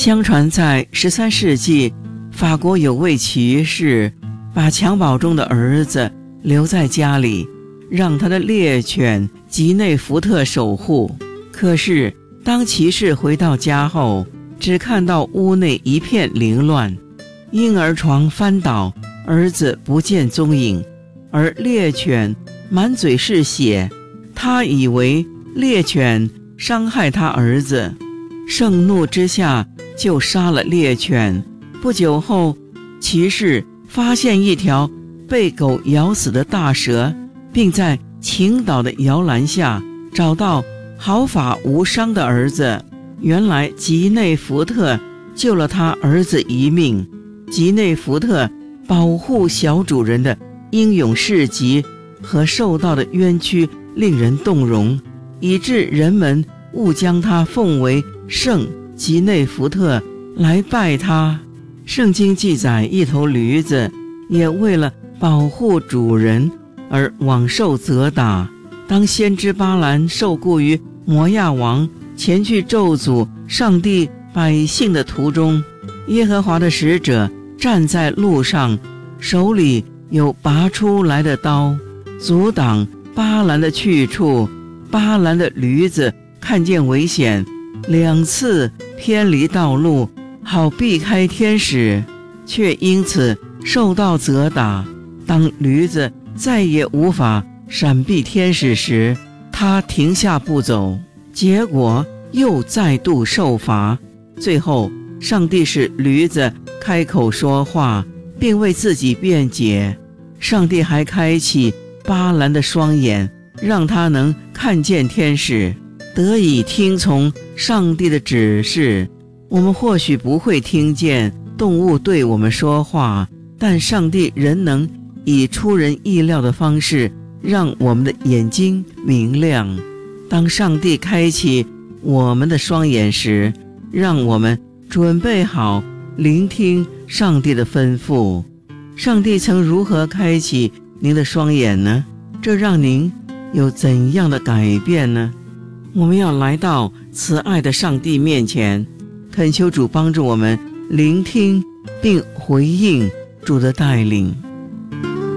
相传在13世纪，法国有位骑士把襁褓中的儿子留在家里，让他的猎犬吉内福特守护。可是当骑士回到家后，只看到屋内一片凌乱，婴儿床翻倒，儿子不见踪影，而猎犬满嘴是血。他以为猎犬伤害他儿子，盛怒之下就杀了猎犬。不久后，骑士发现一条被狗咬死的大蛇，并在倾倒的摇篮下找到毫发无伤的儿子。原来吉内福特救了他儿子一命。吉内福特保护小主人的英勇事迹和受到的冤屈令人动容，以致人们误将他奉为圣吉内福特来拜他。圣经记载，一头驴子也为了保护主人而枉受责打。当先知巴兰受雇于摩亚王前去咒诅上帝百姓的途中，耶和华的使者站在路上，手里有拔出来的刀，阻挡巴兰的去处。巴兰的驴子看见危险，2次偏离道路，好避开天使，却因此受到责打。当驴子再也无法闪避天使时，他停下步走，结果又再度受罚。最后上帝使驴子开口说话，并为自己辩解。上帝还开启巴兰的双眼，让他能看见天使，得以听从上帝的指示。我们或许不会听见动物对我们说话，但上帝仍能以出人意料的方式让我们的眼睛明亮。当上帝开启我们的双眼时，让我们准备好聆听上帝的吩咐。上帝曾如何开启您的双眼呢？这让您有怎样的改变呢？我们要来到慈爱的上帝面前，恳求主帮助我们聆听并回应主的带领。